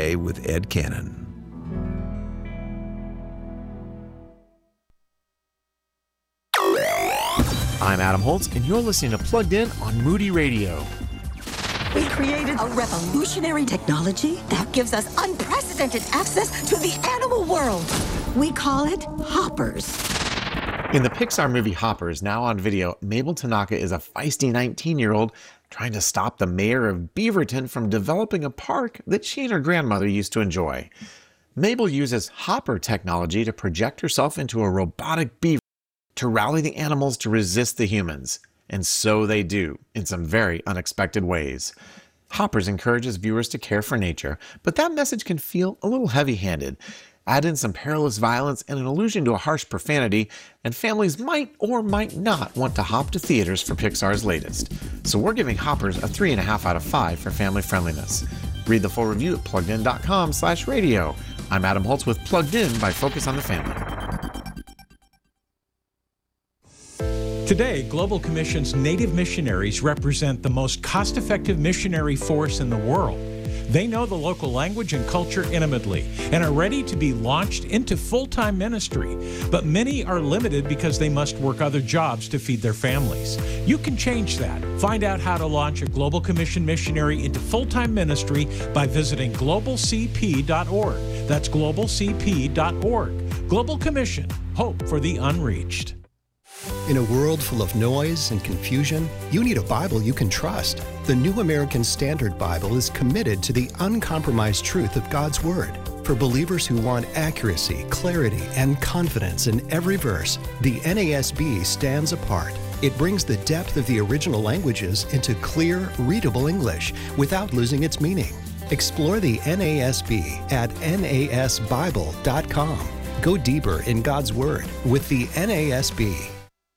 Today with Ed Cannon. I'm Adam Holtz, and you're listening to Plugged In on Moody Radio. We created a revolutionary technology that gives us unprecedented access to the animal world. We call it Hoppers. In the Pixar movie Hoppers, now on video, Mabel Tanaka is a feisty 19-year-old trying to stop the mayor of Beaverton from developing a park that she and her grandmother used to enjoy. Mabel uses Hopper technology to project herself into a robotic beaver to rally the animals to resist the humans. And so they do, in some very unexpected ways. Hoppers encourages viewers to care for nature, but that message can feel a little heavy-handed. Add in some perilous violence and an allusion to a harsh profanity, and families might or might not want to hop to theaters for Pixar's latest. So we're giving Hoppers a 3.5 out of 5 for family friendliness. Read the full review at pluggedin.com/radio. I'm Adam Holtz with Plugged In by Focus on the Family. Today, Global Commission's Native missionaries represent the most cost-effective missionary force in the world. They know the local language and culture intimately and are ready to be launched into full-time ministry. But many are limited because they must work other jobs to feed their families. You can change that. Find out how to launch a Global Commission missionary into full-time ministry by visiting globalcp.org. That's globalcp.org. Global Commission, hope for the unreached. In a world full of noise and confusion, you need a Bible you can trust. The New American Standard Bible is committed to the uncompromised truth of God's Word. For believers who want accuracy, clarity, and confidence in every verse, the NASB stands apart. It brings the depth of the original languages into clear, readable English without losing its meaning. Explore the NASB at nasbible.com. Go deeper in God's Word with the NASB.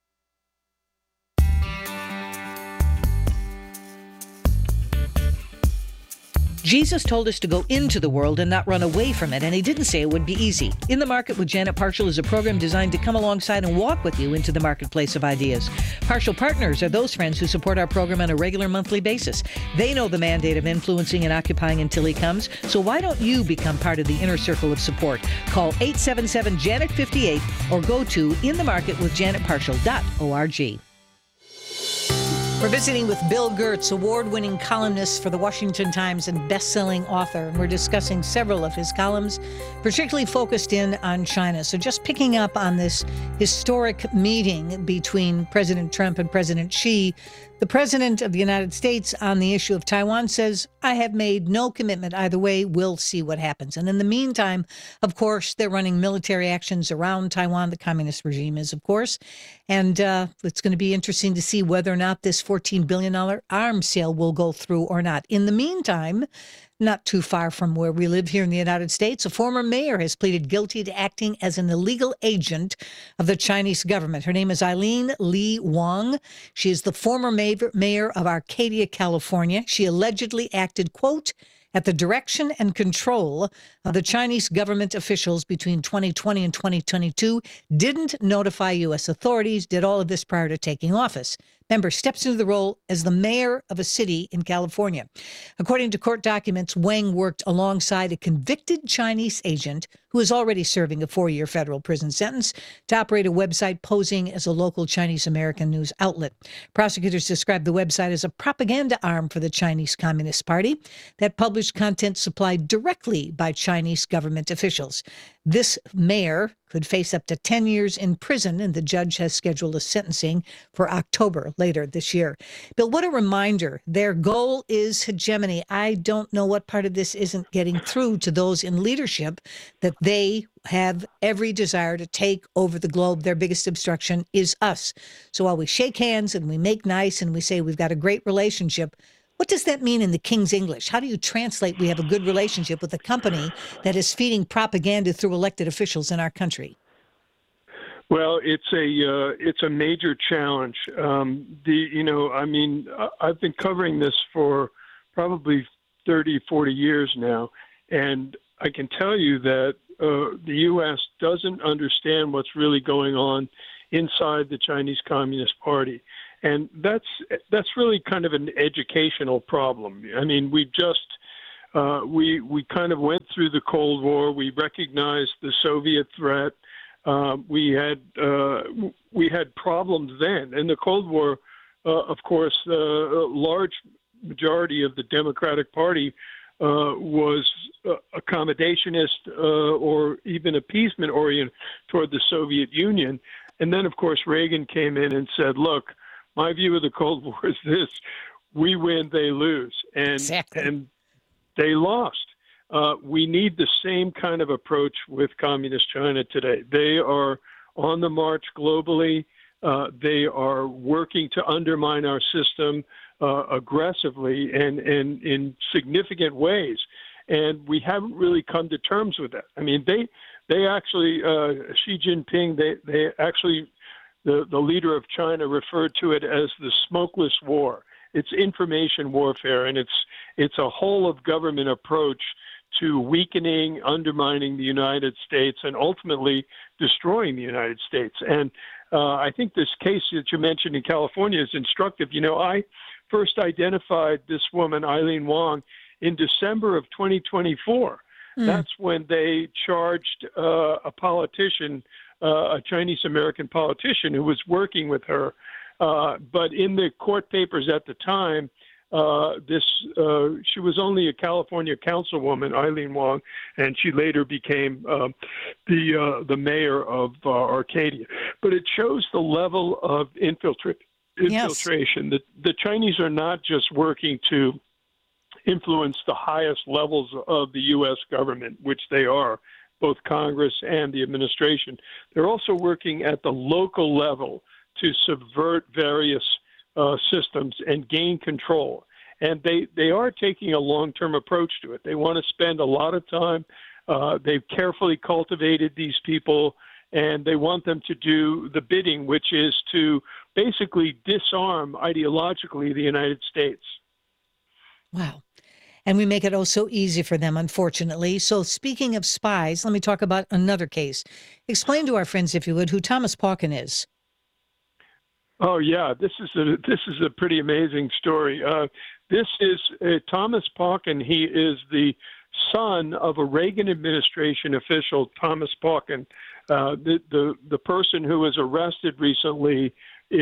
Jesus told us to go into the world and not run away from it, and he didn't say it would be easy. In the Market with Janet Parshall is a program designed to come alongside and walk with you into the marketplace of ideas. Parshall Partners are those friends who support our program on a regular monthly basis. They know the mandate of influencing and occupying until he comes, so why don't you become part of the inner circle of support? Call 877-JANET-58 or go to inthemarketwithjanetparshall.org. We're visiting with Bill Gertz, award-winning columnist for the Washington Times and best-selling author. And we're discussing several of his columns, particularly focused in on China. So just picking up on this historic meeting between President Trump and President Xi, the President of the United States on the issue of Taiwan says, I have made no commitment either way. We'll see what happens. And in the meantime, of course, they're running military actions around Taiwan. The communist regime is, of course. And it's going to be interesting to see whether or not this $14 billion arms sale will go through or not. In the meantime, not too far from where we live here in the United States, a former mayor has pleaded guilty to acting as an illegal agent of the Chinese government. Her name is Eileen Lee Wong. She is the former mayor of Arcadia, California. She allegedly acted, quote, at the direction and control of the Chinese government officials between 2020 and 2022, didn't notify U.S. authorities, did all of this prior to taking office. Member steps into the role as the mayor of a city in California. According to court documents, Wang worked alongside a convicted Chinese agent who is already serving a 4-year federal prison sentence to operate a website posing as a local Chinese-American news outlet. Prosecutors described the website as a propaganda arm for the Chinese Communist Party that published content supplied directly by Chinese government officials. This mayor could face up to 10 years in prison, and the judge has scheduled a sentencing for October later this year. Bill, what a reminder. Their goal is hegemony. I don't know what part of this isn't getting through to those in leadership, that they have every desire to take over the globe. Their biggest obstruction is us. So while we shake hands and we make nice and we say we've got a great relationship, what does that mean in the King's English? How do you translate we have a good relationship with a company that is feeding propaganda through elected officials in our country? Well, it's a major challenge. I've been covering this for probably 30, 40 years now, and I can tell you that the U.S. doesn't understand what's really going on inside the Chinese Communist Party. And that's really kind of an educational problem. I mean, we've just We kind of went through the Cold War. We recognized the Soviet threat. We had problems then. In the Cold War, of course, a large majority of the Democratic Party was accommodationist or even appeasement oriented toward the Soviet Union. And then, of course, Reagan came in and said, look, my view of the Cold War is this: we win, they lose. And they lost. We need the same kind of approach with Communist China today. They are on the march globally. They are working to undermine our system aggressively and in significant ways. And we haven't really come to terms with that. I mean, they actually, Xi Jinping, they actually, the leader of China referred to it as the smokeless war. It's information warfare, and it's a whole of government approach to weakening, undermining the United States, and ultimately destroying the United States. And I think this case that you mentioned in California is instructive. You know, I first identified this woman, Eileen Wong, in December of 2024. That's when they charged a politician, a Chinese-American politician who was working with her. But in the court papers at the time, she was only a California councilwoman, Eileen Wong, and she later became the mayor of Arcadia. But it shows the level of infiltration. Yes. The Chinese are not just working to influence the highest levels of the U.S. government, which they are, both Congress and the administration. They're also working at the local level to subvert various systems and gain control. And they are taking a long-term approach to it. They want to spend a lot of time. They've carefully cultivated these people, and they want them to do the bidding, which is to basically disarm ideologically the United States. Wow. And we make it oh so easy for them, unfortunately. So speaking of spies, let me talk about another case. Explain to our friends, if you would, who Thomas Pauken is. Oh, yeah, this is a pretty amazing story. This is Thomas Pauken. He is the son of a Reagan administration official, Thomas Pauken. The person who was arrested recently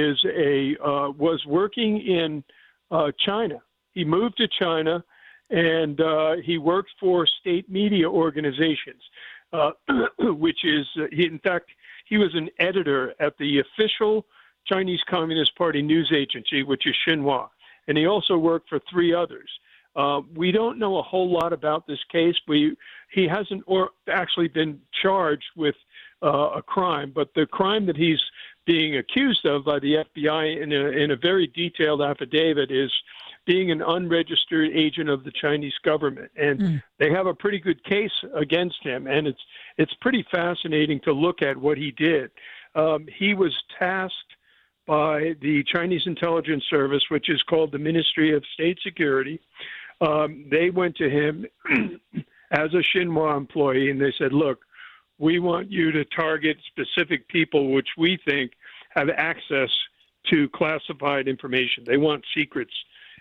was working in China. He moved to China, and he worked for state media organizations, which is, in fact, he was an editor at the official Chinese Communist Party news agency, which is Xinhua, and he also worked for three others. We don't know a whole lot about this case. He hasn't actually been charged with a crime, but the crime that he's being accused of by the FBI in a very detailed affidavit is being an unregistered agent of the Chinese government. And they have a pretty good case against him, and it's pretty fascinating to look at what he did. He was tasked by the Chinese intelligence service, which is called the Ministry of State Security. They went to him as a Xinhua employee, and they said, look, we want you to target specific people which we think have access to classified information. They want secrets.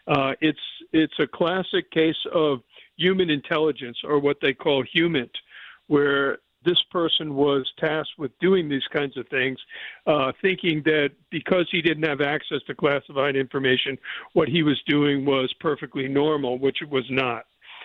It's a classic case of human intelligence, or what they call HUMINT, where this person was tasked with doing these kinds of things, thinking that because he didn't have access to classified information, what he was doing was perfectly normal, which it was not.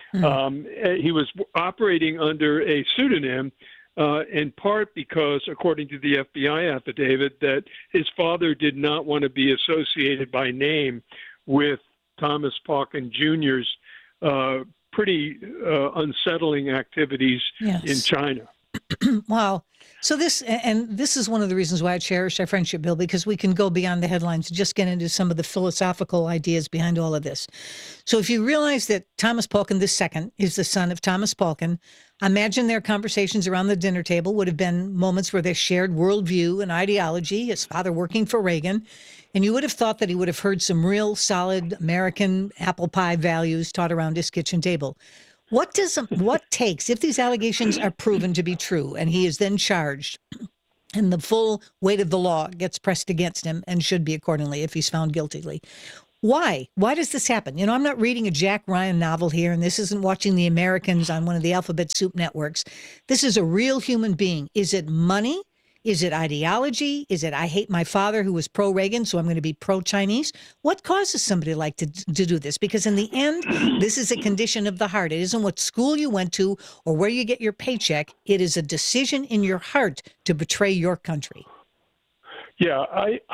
He was operating under a pseudonym, in part because, according to the FBI affidavit, that his father did not want to be associated by name with Thomas Pauken Jr.'s pretty unsettling activities in China. Wow. So this is one of the reasons why I cherish our friendship, Bill, because we can go beyond the headlines and just get into some of the philosophical ideas behind all of this. So if you realize that Thomas Pauken II is the son of Thomas Pauken, imagine their conversations around the dinner table would have been moments where they shared worldview and ideology, his father working for Reagan, and you would have thought that he would have heard some real solid American apple pie values taught around his kitchen table. What takes, if these allegations are proven to be true and he is then charged and the full weight of the law gets pressed against him, and should be accordingly if he's found guilty, Why? Why does this happen? You know, I'm not reading a Jack Ryan novel here, and this isn't watching The Americans on one of the Alphabet Soup networks. This is a real human being. Is it money? Is it ideology? Is it I hate my father who was pro-Reagan, so I'm going to be pro-Chinese? What causes somebody like to do this? Because in the end, this is a condition of the heart. It isn't what school you went to or where you get your paycheck. It is a decision in your heart to betray your country. Yeah,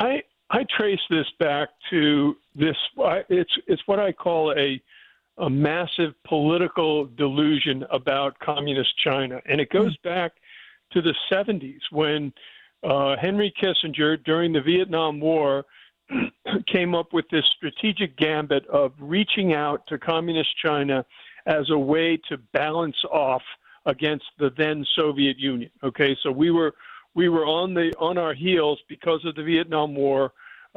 I trace this back to this. It's what I call a massive political delusion about communist China, and it goes back to the 70s when Henry Kissinger, during the Vietnam War, came up with this strategic gambit of reaching out to communist China as a way to balance off against the then Soviet Union. Okay, so we were on our heels because of the Vietnam War,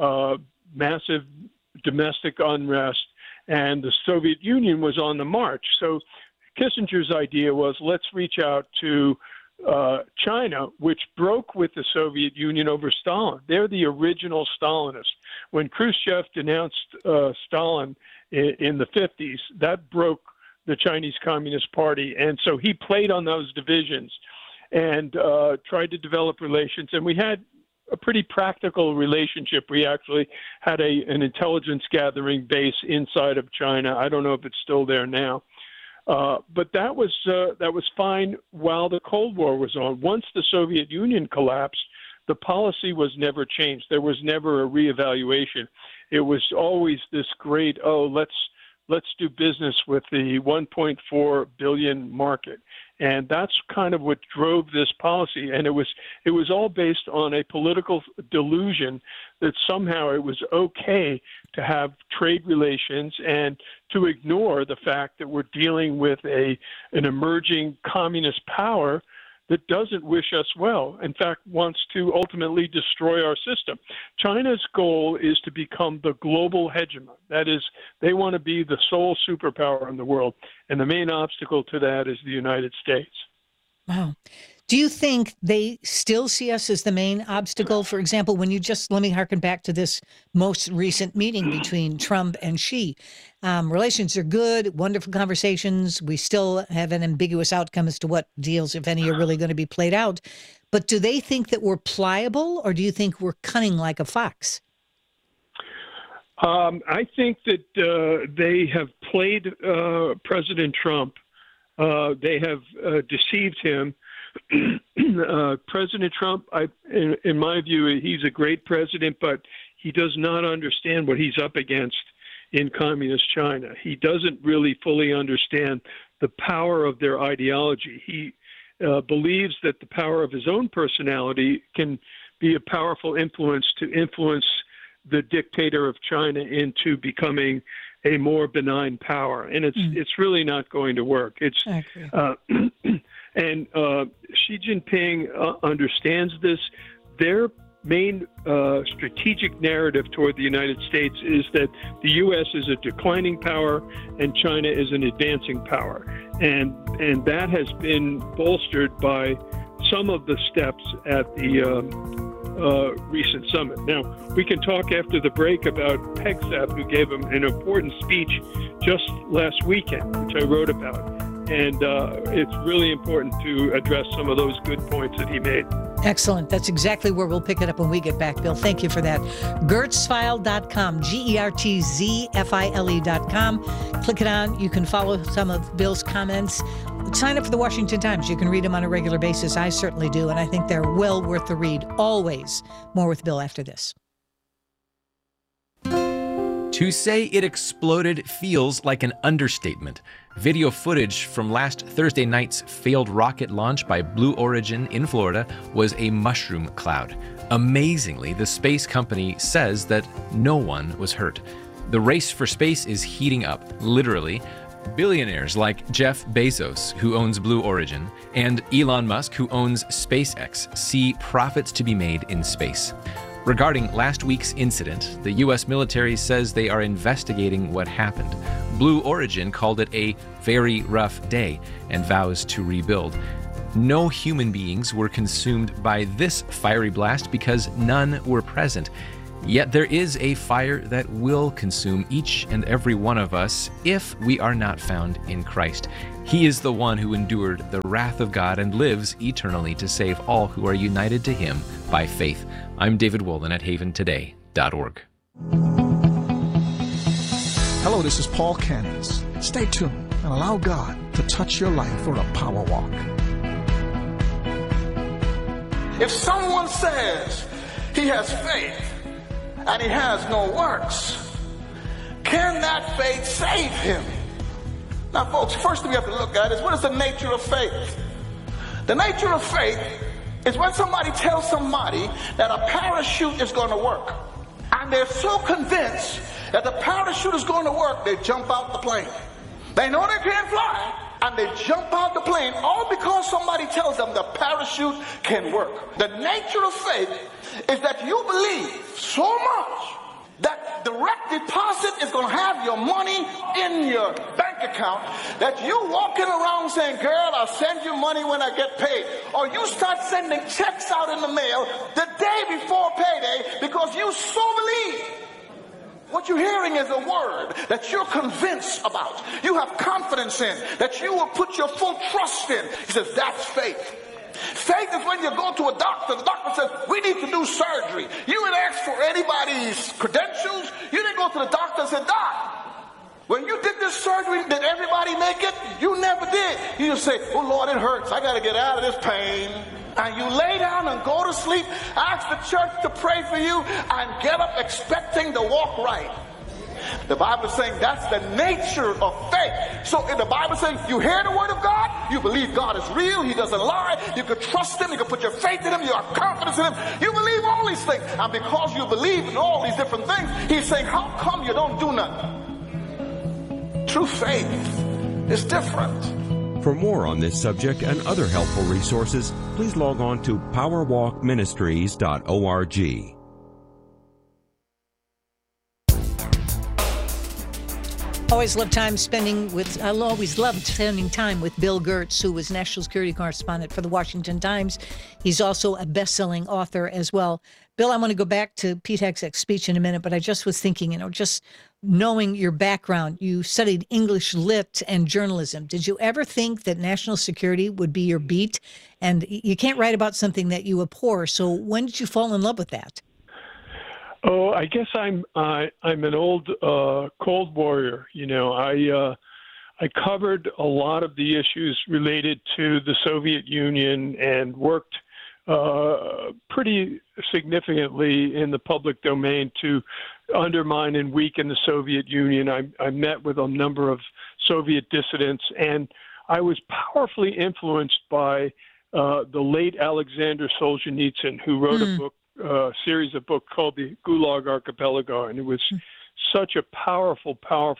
massive domestic unrest, and the Soviet Union was on the march. So Kissinger's idea was, let's reach out to China, which broke with the Soviet Union over Stalin. They're the original Stalinists. When Khrushchev denounced Stalin in the 50s, that broke the Chinese Communist Party. And so he played on those divisions and tried to develop relations. And we had a pretty practical relationship. We actually had an intelligence gathering base inside of China. I don't know if it's still there now. But that was fine while the Cold War was on. Once the Soviet Union collapsed, the policy was never changed. There was never a reevaluation. It was always this great, let's do business with the 1.4 billion market. And that's kind of what drove this policy. And it was all based on a political delusion that somehow it was okay to have trade relations and to ignore the fact that we're dealing with an emerging communist power that doesn't wish us well. In fact, wants to ultimately destroy our system. China's goal is to become the global hegemon. That is, they want to be the sole superpower in the world. And the main obstacle to that is the United States. Wow. Do you think they still see us as the main obstacle? For example, when let me harken back to this most recent meeting between Trump and Xi. Relations are good, wonderful conversations. We still have an ambiguous outcome as to what deals, if any, are really going to be played out. But do they think that we're pliable, or do you think we're cunning like a fox? I think that they have played President Trump. They have deceived him. President Trump, in my view, he's a great president, but he does not understand what he's up against in communist China. He doesn't really fully understand the power of their ideology. He believes that the power of his own personality can be a powerful influence to influence the dictator of China into becoming a more benign power, and it's really not going to work. And Xi Jinping understands this. Their main strategic narrative toward the United States is that the U.S. is a declining power and China is an advancing power, and that has been bolstered by some of the steps at the recent summit. Now, we can talk after the break about Hegseth, who gave him an important speech just last weekend, which I wrote about. And it's really important to address some of those good points that he made. Excellent. That's exactly where we'll pick it up when we get back, Bill. Thank you for that. Gertzfile.com, GERTZFILE.com. Click it on. You can follow some of Bill's comments. Sign up for the Washington Times. You can read them on a regular basis. I certainly do, and I think they're well worth the read. Always. More with Bill after this. To say it exploded feels like an understatement. Video footage from last Thursday night's failed rocket launch by Blue Origin in Florida was a mushroom cloud. Amazingly, the space company says that no one was hurt. The race for space is heating up, literally. Billionaires like Jeff Bezos, who owns Blue Origin, and Elon Musk, who owns SpaceX, see profits to be made in space. Regarding last week's incident, the U.S. military says they are investigating what happened. Blue Origin called it a very rough day and vows to rebuild. No human beings were consumed by this fiery blast because none were present. Yet there is a fire that will consume each and every one of us if we are not found in Christ. He is the one who endured the wrath of God and lives eternally to save all who are united to him by faith. I'm David Wolin at haventoday.org. Hello, this is Paul Cannons. Stay tuned and allow God to touch your life for a power walk. If someone says he has faith and he has no works, can that faith save him? Now, folks, first thing we have to look at is, what is the nature of faith? The nature of faith is when somebody tells somebody that a parachute is going to work, and they're so convinced that the parachute is going to work, they jump out the plane. They know they can't fly, and they jump out the plane, all because somebody tells them the parachute can work. The nature of faith is that you believe so much that direct deposit is going to have your money in your bank account, that you walking around saying, girl, I'll send you money when I get paid. Or you start sending checks out in the mail the day before payday because you so believe. What you're hearing is a word that you're convinced about, you have confidence in, that you will put your full trust in. He says, that's faith. Faith is when you go to a doctor, the doctor says, we need to do surgery. You didn't ask for anybody's credentials. You didn't go to the doctor and say, doc, when you did this surgery, did everybody make it? You never did. You just say, oh Lord, it hurts. I got to get out of this pain. And you lay down and go to sleep, ask the church to pray for you, and get up expecting to walk right. The Bible is saying that's the nature of faith. So in the Bible saying, you hear the word of God, you believe God is real, he doesn't lie, you can trust him, you can put your faith in him, you have confidence in him, you believe all these things. And because you believe in all these different things, he's saying, how come you don't do nothing? True faith is different. For more on this subject and other helpful resources, please log on to powerwalkministries.org. I always loved spending time with Bill Gertz, who was national security correspondent for the Washington Times. He's also a best-selling author as well. Bill, I want to go back to Pete Hegseth's speech in a minute, but I just was thinking, just knowing your background, you studied English Lit and journalism. Did you ever think that national security would be your beat? And you can't write about something that you abhor. So when did you fall in love with that? Oh, I guess I'm an old Cold Warrior. I covered a lot of the issues related to the Soviet Union and worked pretty significantly in the public domain to undermine and weaken the Soviet Union. I met with a number of Soviet dissidents, and I was powerfully influenced by the late Alexander Solzhenitsyn, who wrote a book, series of books called the Gulag Archipelago, and it was such a powerful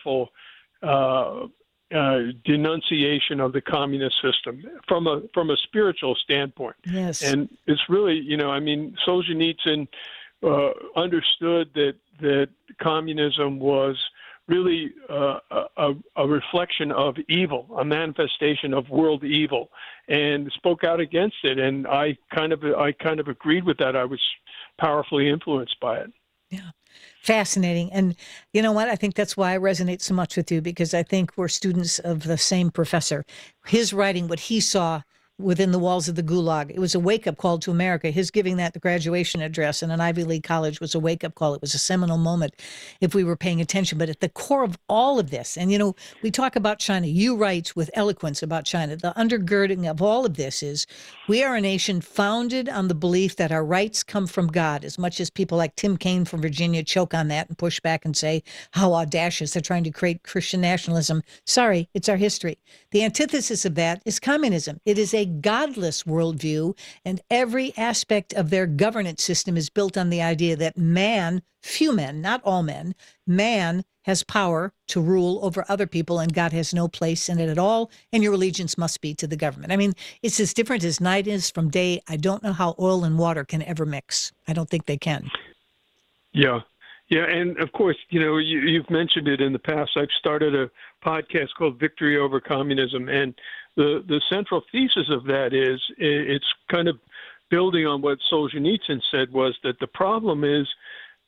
denunciation of the communist system from a spiritual standpoint. Yes, and it's really, Solzhenitsyn understood that communism was really a reflection of evil, a manifestation of world evil, and spoke out against it. And I kind of agreed with that. I was powerfully influenced by it. Yeah. Fascinating. And you know what? I think that's why I resonate so much with you, because I think we're students of the same professor. His writing, what he saw within the walls of the Gulag, it was a wake-up call to America. His giving that the graduation address in an Ivy League college was a wake-up call. It was a seminal moment if we were paying attention. But at the core of all of this, and we talk about China. You write with eloquence about China. The undergirding of all of this is we are a nation founded on the belief that our rights come from God, as much as people like Tim Kaine from Virginia choke on that and push back and say how audacious they're trying to create Christian nationalism. Sorry, it's our history. The antithesis of that is communism. It is a godless worldview, and every aspect of their governance system is built on the idea that man, few men, not all men, man has power to rule over other people, and God has no place in it at all, and your allegiance must be to the government. I mean, it's as different as night is from day. I don't know how oil and water can ever mix. I don't think they can. Yeah. Yeah, and of course, you've mentioned it in the past. I've started a podcast called Victory Over Communism, and the central thesis of that is it's kind of building on what Solzhenitsyn said, was that the problem is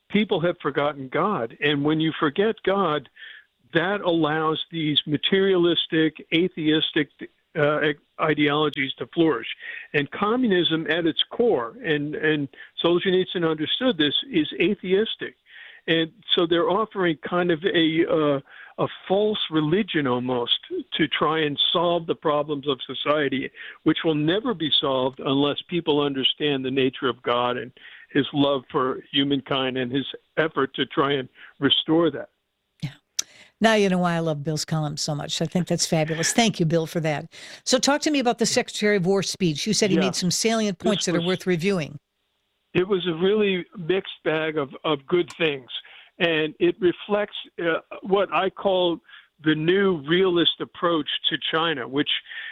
people have forgotten God. And when you forget God, that allows these materialistic, atheistic ideologies to flourish. And communism at its core, and Solzhenitsyn understood this, is atheistic. And so they're offering kind of a false religion almost to try and solve the problems of society, which will never be solved unless people understand the nature of God and his love for humankind and his effort to try and restore that. Yeah. Now you know why I love Bill's column so much. I think that's fabulous. Thank you, Bill, for that. So talk to me about the Secretary of War speech. You said he made some salient points that are worth reviewing. It was a really mixed bag of good things, and it reflects what I call the new realist approach to China, which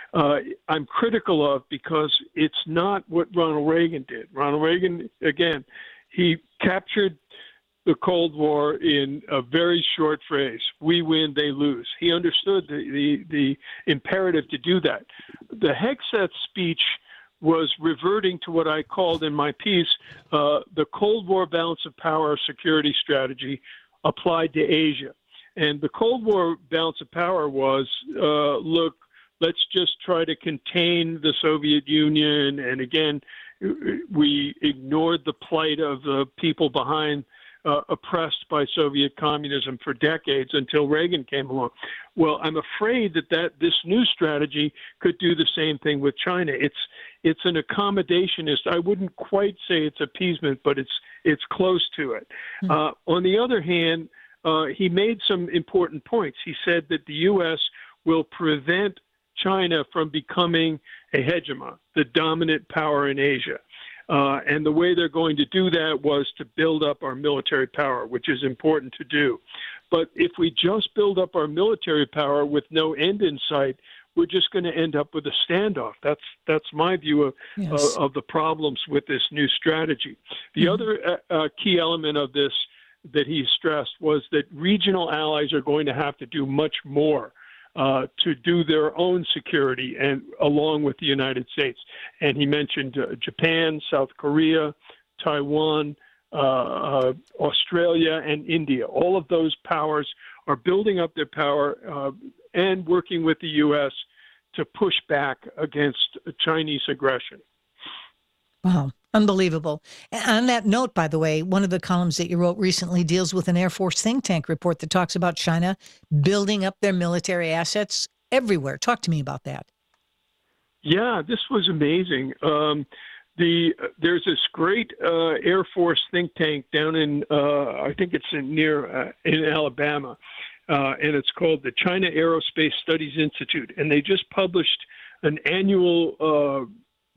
I'm critical of because it's not what Ronald Reagan did. Ronald Reagan, again, he captured the Cold War in a very short phrase: we win, they lose. He understood the imperative to do that. The Hegseth speech was reverting to what I called in my piece the Cold War balance of power security strategy applied to Asia. And the Cold War balance of power was, look, let's just try to contain the Soviet Union. And again, we ignored the plight of the people behind, oppressed by Soviet communism for decades until Reagan came along. Well, I'm afraid that this new strategy could do the same thing with China. It's an accommodationist. I wouldn't quite say it's appeasement, but it's close to it. On the other hand, he made some important points. He said that the U.S. will prevent China from becoming a hegemon, the dominant power in Asia. And the way they're going to do that was to build up our military power, which is important to do. But if we just build up our military power with no end in sight, we're just going to end up with a standoff. That's my view of the problems with this new strategy. The other key element of this that he stressed was that regional allies are going to have to do much more to do their own security, and along with the United States. And he mentioned Japan, South Korea, Taiwan, Australia, and India. All of those powers are building up their power and working with the U.S. to push back against Chinese aggression. Wow. Unbelievable. And on that note, by the way, one of the columns that you wrote recently deals with an Air Force think tank report that talks about China building up their military assets everywhere. Talk to me about that. Yeah, this was amazing. There's this great Air Force think tank down in, I think it's in Alabama, and it's called the China Aerospace Studies Institute. And they just published an annual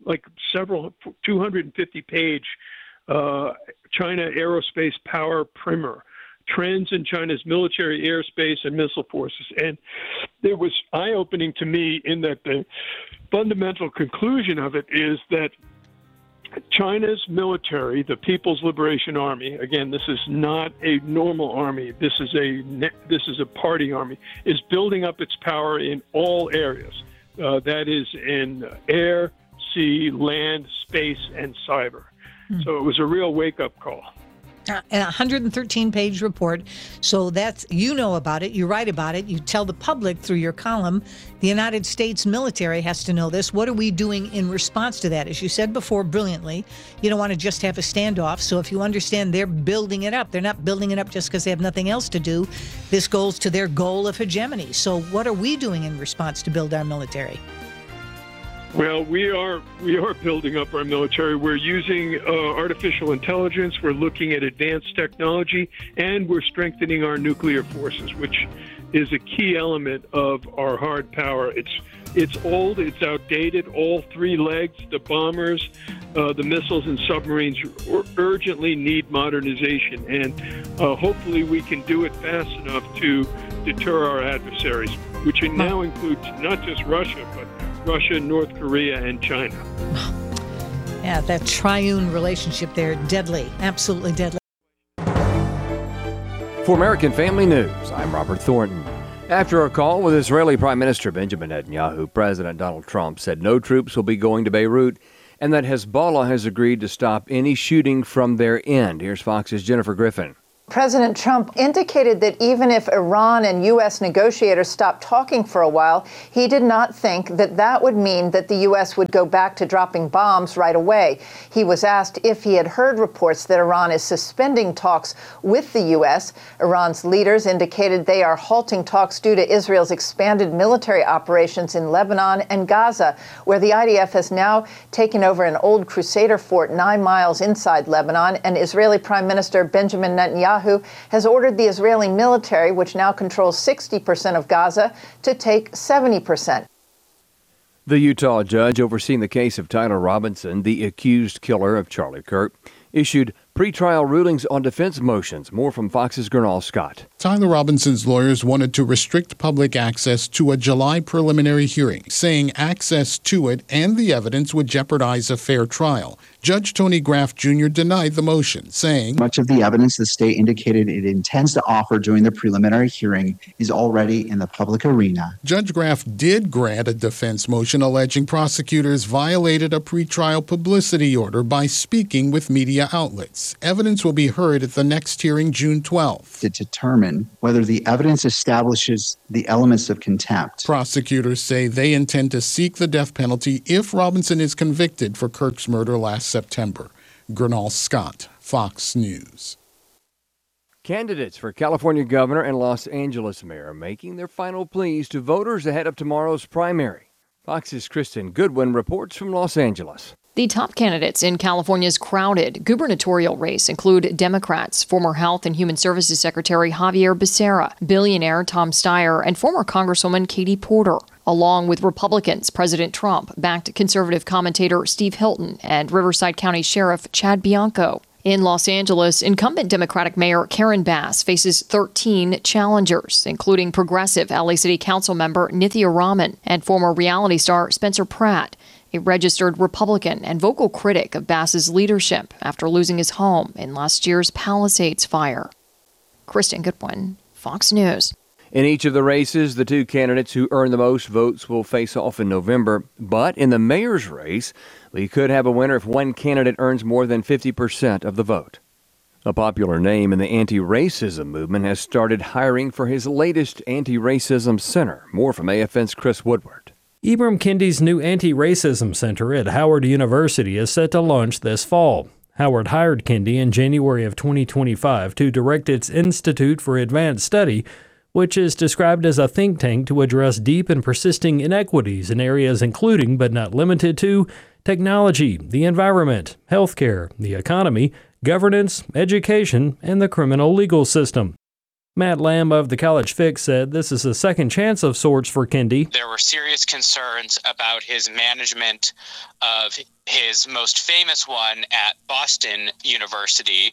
250-page China Aerospace Power Primer, Trends in China's Military, Airspace, and Missile Forces. And it was eye-opening to me in that the fundamental conclusion of it is that China's military, the People's Liberation Army, again, this is not a normal army, this is a party army, is building up its power in all areas. That is in air, sea, land, space, and cyber. So it was a real wake-up call. A 113-page report. So that's, you know about it, you write about it, you tell the public through your column. The United States military has to know this. What are we doing in response to that? As you said before brilliantly, you don't want to just have a standoff. So if you understand they're building it up, they're not building it up just because they have nothing else to do. This goes to their goal of hegemony. So what are we doing in response to build our military? Well, we are building up our military. We're using artificial intelligence. We're looking at advanced technology, and we're strengthening our nuclear forces, which is a key element of our hard power. It's old, it's outdated. All three legs, the bombers, the missiles, and submarines urgently need modernization, and hopefully we can do it fast enough to deter our adversaries, which now includes not just Russia, but Russia, North Korea, and China. Yeah, that triune relationship there, deadly, absolutely deadly. For American Family News, I'm Robert Thornton. After a call with Israeli Prime Minister Benjamin Netanyahu, President Donald Trump said no troops will be going to Beirut and that Hezbollah has agreed to stop any shooting from their end. Here's Fox's Jennifer Griffin. President Trump indicated that even if Iran and U.S. negotiators stopped talking for a while, he did not think that that would mean that the U.S. would go back to dropping bombs right away. He was asked if he had heard reports that Iran is suspending talks with the U.S. Iran's leaders indicated they are halting talks due to Israel's expanded military operations in Lebanon and Gaza, where the IDF has now taken over an old Crusader fort 9 miles inside Lebanon, and Israeli Prime Minister Benjamin Netanyahu has ordered the Israeli military, which now controls 60% of Gaza, to take 70%. The Utah judge overseeing the case of Tyler Robinson, the accused killer of Charlie Kirk, issued pretrial rulings on defense motions. More from Fox's Gernal Scott. Tyler Robinson's lawyers wanted to restrict public access to a July preliminary hearing, saying access to it and the evidence would jeopardize a fair trial. Judge Tony Graff Jr. denied the motion, saying, "Much of the evidence the state indicated it intends to offer during the preliminary hearing is already in the public arena." Judge Graff did grant a defense motion alleging prosecutors violated a pretrial publicity order by speaking with media outlets. Evidence will be heard at the next hearing June 12th. To determine whether the evidence establishes the elements of contempt. Prosecutors say they intend to seek the death penalty if Robinson is convicted for Kirk's murder last September. Gernal Scott, Fox News. Candidates for California governor and Los Angeles mayor are making their final pleas to voters ahead of tomorrow's primary. Fox's Kristen Goodwin reports from Los Angeles. The top candidates in California's crowded gubernatorial race include Democrats, former Health and Human Services Secretary Javier Becerra, billionaire Tom Steyer, and former Congresswoman Katie Porter, along with Republicans President Trump, backed conservative commentator Steve Hilton, and Riverside County Sheriff Chad Bianco. In Los Angeles, incumbent Democratic Mayor Karen Bass faces 13 challengers, including progressive LA City Council member Nithya Raman and former reality star Spencer Pratt, a registered Republican and vocal critic of Bass's leadership after losing his home in last year's Palisades fire. Kristen Goodwin, Fox News. In each of the races, the two candidates who earn the most votes will face off in November. But in the mayor's race, we could have a winner if one candidate earns more than 50% of the vote. A popular name in the anti-racism movement has started hiring for his latest anti-racism center. More from AFN's Chris Woodward. Ibram Kendi's new anti-racism center at Howard University is set to launch this fall. Howard hired Kendi in January of 2025 to direct its Institute for Advanced Study, which is described as a think tank to address deep and persisting inequities in areas including, but not limited to, technology, the environment, healthcare, the economy, governance, education, and the criminal legal system. Matt Lamb of the College Fix said this is a second chance of sorts for Kendi. There were serious concerns about his management of his most famous one at Boston University,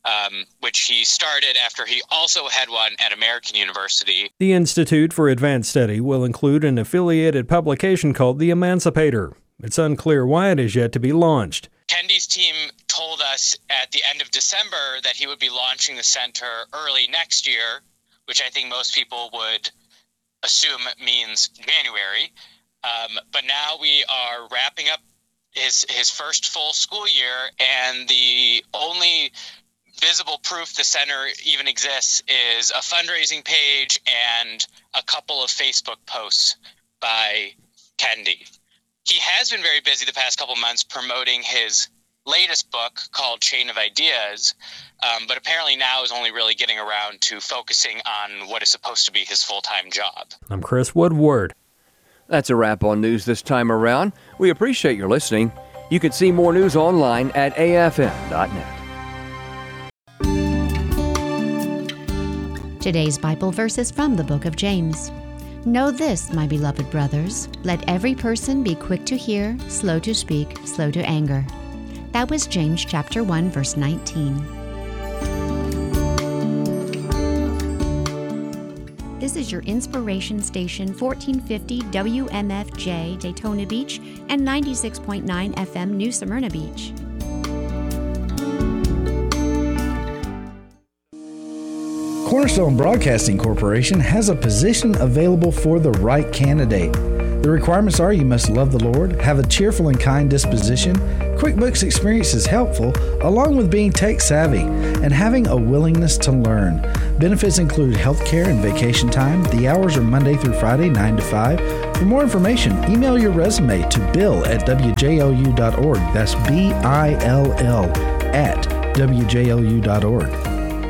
which he started after he also had one at American University. The Institute for Advanced Study will include an affiliated publication called The Emancipator. It's unclear why it is yet to be launched. Kendi's team told us at the end of December that he would be launching the center early next year, which I think most people would assume means January. But now we are wrapping up his first full school year, and the only visible proof the center even exists is a fundraising page and a couple of Facebook posts by Kendi. He has been very busy the past couple months promoting his latest book called Chain of Ideas, but apparently now is only really getting around to focusing on what is supposed to be his full-time job. I'm Chris Woodward. That's a wrap on news this time around. We appreciate your listening. You can see more news online at afn.net. Today's Bible verse is from the book of James. Know this, my beloved brothers, let every person be quick to hear, slow to speak, slow to anger. That was James chapter 1, verse 19. This is your inspiration station, 1450 WMFJ Daytona Beach and 96.9 FM New Smyrna Beach. Cornerstone Broadcasting Corporation has a position available for the right candidate. The requirements are you must love the Lord, have a cheerful and kind disposition. QuickBooks Experience is helpful, along with being tech-savvy and having a willingness to learn. Benefits include health care and vacation time. The hours are Monday through Friday, 9 to 5. For more information, email your resume to bill@wjlu.org. That's BILL @wjlu.org.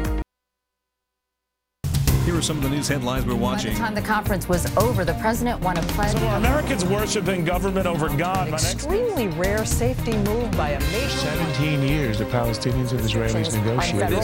Here are some of the news headlines we're watching. By the time the conference was over, the president won a pledge. So Americans worshiping government over God. Extremely rare safety move by a nation. 17 years the Palestinians and Israelis negotiated.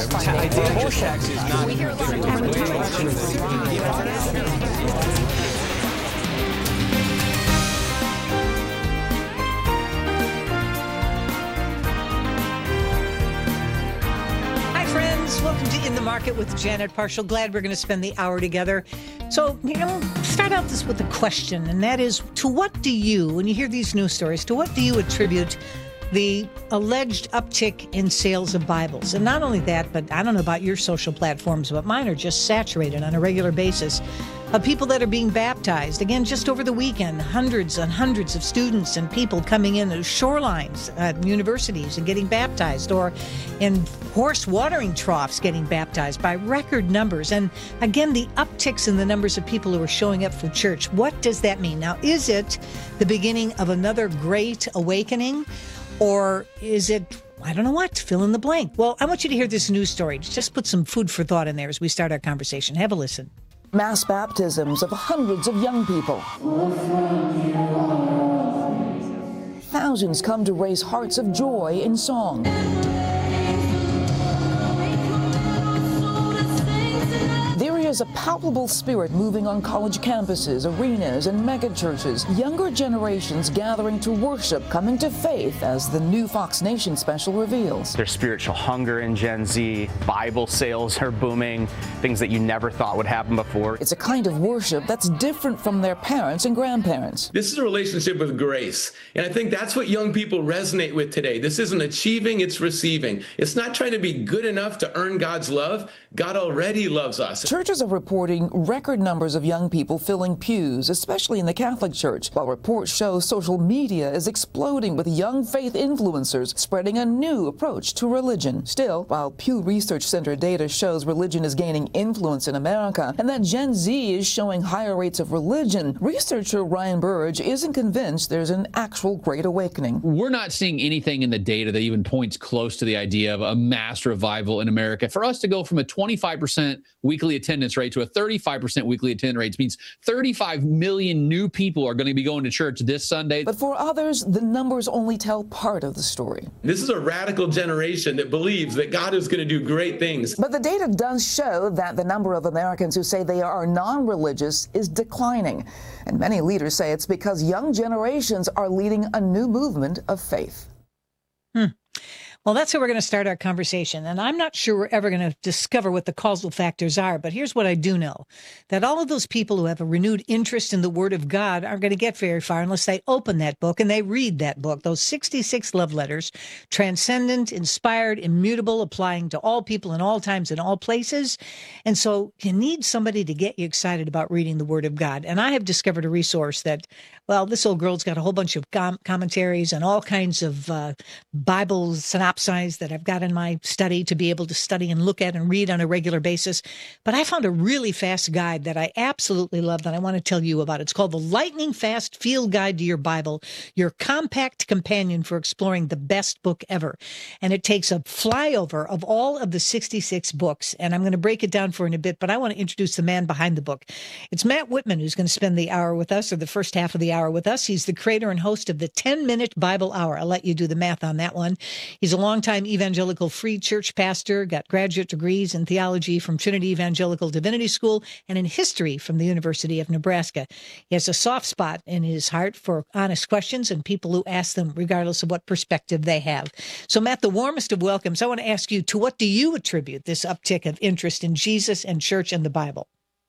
Welcome to In the Market with Janet Parshall. Glad we're going to spend the hour together. So, start out this with a question, and that is, to what do you, when you hear these news stories, to what do you attribute the alleged uptick in sales of Bibles? And not only that, but I don't know about your social platforms, but mine are just saturated on a regular basis of people that are being baptized. Again, just over the weekend, hundreds and hundreds of students and people coming in at shorelines at universities and getting baptized, or in horse watering troughs getting baptized by record numbers. And again, the upticks in the numbers of people who are showing up for church. What does that mean? Now, is it the beginning of another great awakening? Or is it, I don't know what, fill in the blank? Well, I want you to hear this news story. Just put some food for thought in there as we start our conversation. Have a listen. Mass baptisms of hundreds of young people. Thousands come to raise hearts of joy in song. There is a palpable spirit moving on college campuses, arenas, and megachurches. Younger generations gathering to worship, coming to faith, as the new Fox Nation special reveals. There's spiritual hunger in Gen Z. Bible sales are booming, things that you never thought would happen before. It's a kind of worship that's different from their parents and grandparents. This is a relationship with grace, and I think that's what young people resonate with today. This isn't achieving, it's receiving. It's not trying to be good enough to earn God's love. God already loves us. Churches are reporting record numbers of young people filling pews, especially in the Catholic Church, while reports show social media is exploding with young faith influencers spreading a new approach to religion. Still, while Pew Research Center data shows religion is gaining influence in America and that Gen Z is showing higher rates of religion, researcher Ryan Burge isn't convinced there's an actual great awakening. We're not seeing anything in the data that even points close to the idea of a mass revival in America. For us to go from a 25% weekly attendance rate to a 35% weekly attendance rate means 35 million new people are going to be going to church this Sunday. But for others, the numbers only tell part of the story. This is a radical generation that believes that God is going to do great things. But the data does show that the number of Americans who say they are non-religious is declining. And many leaders say it's because young generations are leading a new movement of faith. Well, that's how we're going to start our conversation. And I'm not sure we're ever going to discover what the causal factors are, but here's what I do know, that all of those people who have a renewed interest in the Word of God aren't going to get very far unless they open that book and they read that book, those 66 love letters, transcendent, inspired, immutable, applying to all people in all times and all places. And so you need somebody to get you excited about reading the Word of God. And I have discovered a resource that, well, this old girl's got a whole bunch of commentaries and all kinds of Bible synopses that I've got in my study to be able to study and look at and read on a regular basis. But I found a really fast guide that I absolutely love that I want to tell you about. It's called the Lightning Fast Field Guide to Your Bible, your compact companion for exploring the best book ever. And it takes a flyover of all of the 66 books. And I'm going to break it down for you in a bit, but I want to introduce the man behind the book. It's Matt Whitman who's going to spend the hour with us, or the first half of the hour with us. He's the creator and host of the 10-Minute Bible Hour. I'll let you do the math on that one. He's a longtime evangelical free church pastor, got graduate degrees in theology from Trinity Evangelical Divinity School and in history from the University of Nebraska. He has a soft spot in his heart for honest questions and people who ask them regardless of what perspective they have. So, Matt, the warmest of welcomes. I want to ask you, to what do you attribute this uptick of interest in Jesus and church and the Bible?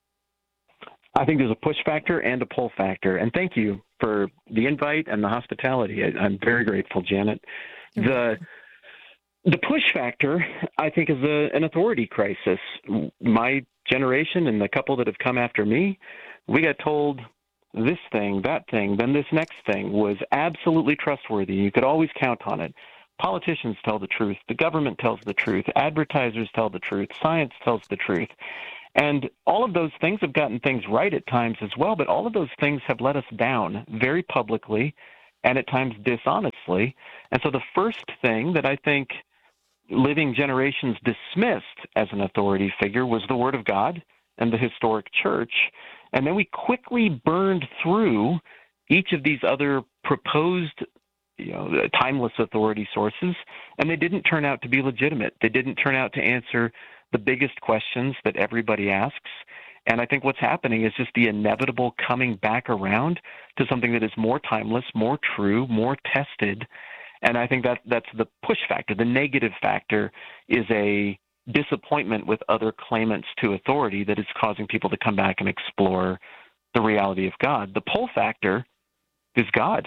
I think there's a push factor and a pull factor. And thank you for the invite and the hospitality. I'm very grateful, Janet. The push factor, I think, is an authority crisis. My generation and the couple that have come after me, we got told this thing, that thing, then this next thing was absolutely trustworthy. You could always count on it. Politicians tell the truth. The government tells the truth. Advertisers tell the truth. Science tells the truth. And all of those things have gotten things right at times as well, but all of those things have let us down very publicly and at times dishonestly. And so the first thing that I think living generations dismissed as an authority figure was the Word of God and the historic church. And then we quickly burned through each of these other proposed timeless authority sources, and they didn't turn out to be legitimate. They didn't turn out to answer the biggest questions that everybody asks. And I think what's happening is just the inevitable coming back around to something that is more timeless, more true, more tested. And I think that's the push factor. The negative factor is a disappointment with other claimants to authority that is causing people to come back and explore the reality of God. The pull factor is God.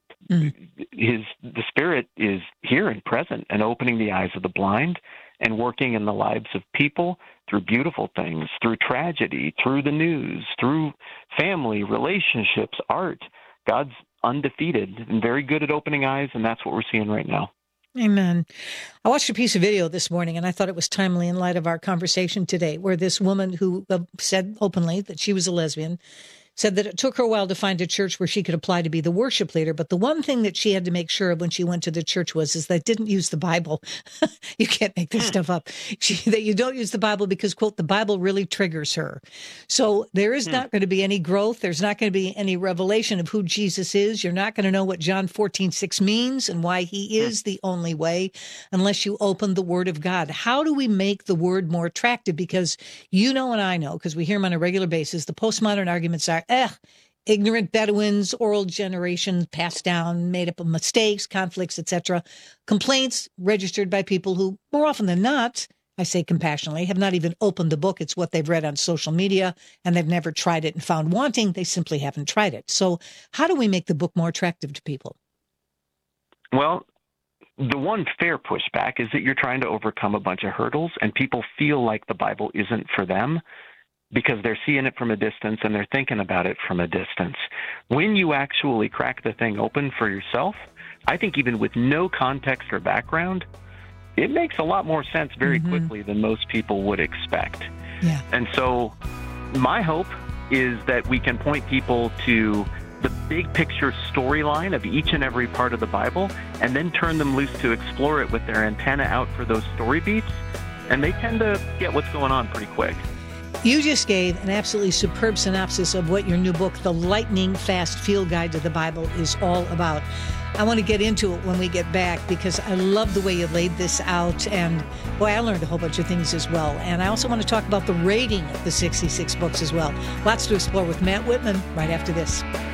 The Spirit is here and present and opening the eyes of the blind and working in the lives of people through beautiful things, through tragedy, through the news, through family, relationships, art. God's undefeated and very good at opening eyes, and that's what we're seeing right now. Amen. I watched a piece of video this morning, and I thought it was timely in light of our conversation today, where this woman who said openly that she was a lesbian said that it took her a while to find a church where she could apply to be the worship leader. But the one thing that she had to make sure of when she went to the church is that it didn't use the Bible. You can't make this stuff up. That you don't use the Bible because, quote, the Bible really triggers her. So there is not going to be any growth. There's not going to be any revelation of who Jesus is. You're not going to know what John 14:6 means and why he is the only way unless you open the Word of God. How do we make the Word more attractive? Because you know and I know, because we hear them on a regular basis, the postmodern arguments are, ignorant Bedouins, oral generation, passed down, made up of mistakes, conflicts, etc. Complaints registered by people who, more often than not, I say compassionately, have not even opened the book. It's what they've read on social media, and they've never tried it and found wanting. They simply haven't tried it. So how do we make the book more attractive to people? Well, the one fair pushback is that you're trying to overcome a bunch of hurdles, and people feel like the Bible isn't for them, because they're seeing it from a distance and they're thinking about it from a distance. When you actually crack the thing open for yourself, I think even with no context or background, it makes a lot more sense very quickly than most people would expect. Yeah. And so my hope is that we can point people to the big picture storyline of each and every part of the Bible and then turn them loose to explore it with their antenna out for those story beats. And they tend to get what's going on pretty quick. You just gave an absolutely superb synopsis of what your new book, The Lightning Fast Field Guide to the Bible, is all about. I want to get into it when we get back because I love the way you laid this out. And boy, I learned a whole bunch of things as well. And I also want to talk about the rating of the 66 books as well. Lots to explore with Matt Whitman right after this.